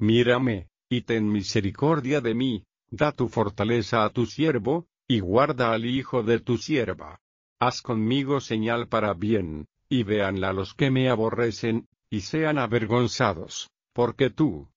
Mírame, y ten misericordia de mí, da tu fortaleza a tu siervo, y guarda al hijo de tu sierva. Haz conmigo señal para bien, y véanla los que me aborrecen, y sean avergonzados, porque tú,